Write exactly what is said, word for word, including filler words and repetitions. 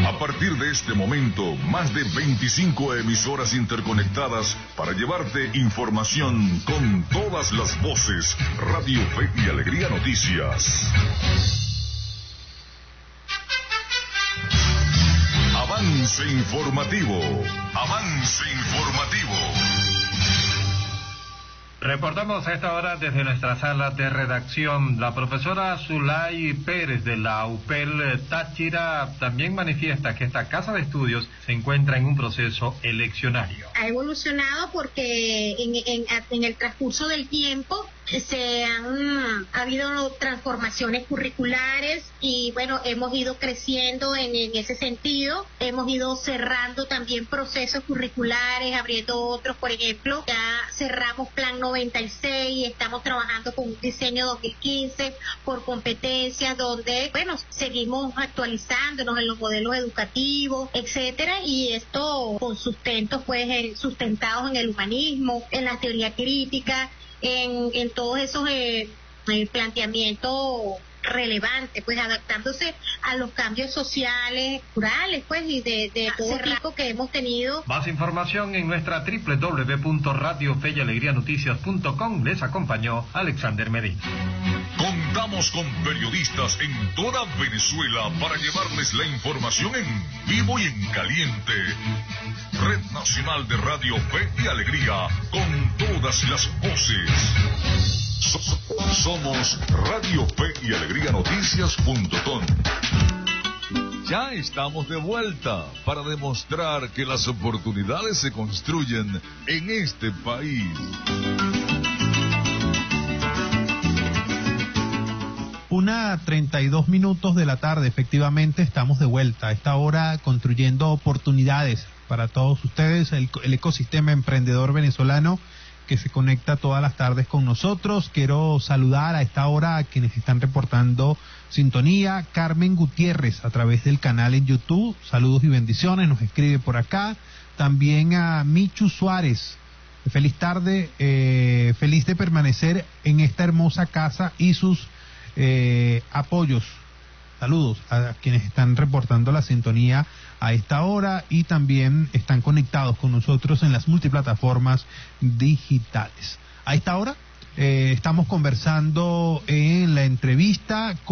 A partir de este momento, más de veinticinco emisoras interconectadas para llevarte información con todas las voces. Radio Fe y Alegría Noticias. Avance informativo. Avance informativo. Reportamos a esta hora desde nuestra sala de redacción. La profesora Zulay Pérez de la U P E L Táchira también manifiesta que esta casa de estudios se encuentra en un proceso eleccionario. Ha evolucionado porque en, en, en el transcurso del tiempo se han ha habido transformaciones curriculares y bueno, hemos ido creciendo en, en ese sentido, hemos ido cerrando también procesos curriculares, abriendo otros. Por ejemplo, ya cerramos plan noventa y seis, estamos trabajando con un diseño dos mil quince por competencias, donde bueno, seguimos actualizándonos en los modelos educativos, etcétera, y esto con sustentos pues sustentados en el humanismo, en la teoría crítica, en, en todos esos eh, eh, planteamientos relevantes, pues adaptándose a los cambios sociales, culturales, pues, y de, de todo tipo que hemos tenido. Más información en nuestra doble u doble u doble u punto radio fe y alegría noticias punto com. Les acompañó Alexander Medina. Contamos con periodistas en toda Venezuela para llevarles la información en vivo y en caliente. Red Nacional de Radio Fe y Alegría, con todas las voces. Somos Radio Fe y Alegría Noticias punto com. Ya estamos de vuelta para demostrar que las oportunidades se construyen en este país. Una treinta y dos minutos de la tarde, efectivamente estamos de vuelta. A esta hora construyendo oportunidades para todos ustedes, el, el ecosistema emprendedor venezolano que se conecta todas las tardes con nosotros. Quiero saludar a esta hora a quienes están reportando sintonía. Carmen Gutiérrez a través del canal en YouTube, saludos y bendiciones, nos escribe por acá. También a Michu Suárez, feliz tarde, eh, feliz de permanecer en esta hermosa casa y sus eh, apoyos. Saludos a quienes están reportando la sintonía a esta hora y también están conectados con nosotros en las multiplataformas digitales. A esta hora eh, estamos conversando en la entrevista con